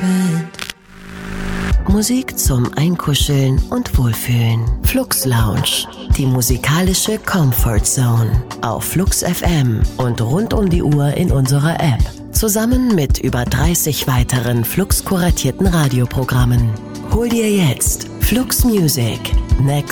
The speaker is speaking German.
Musik zum Einkuscheln und Wohlfühlen. Flux Lounge, die musikalische Comfort Zone. Auf Flux FM und rund um die Uhr in unserer App. Zusammen mit über 30 weiteren Flux-kuratierten Radioprogrammen. Hol dir jetzt Flux Music, Next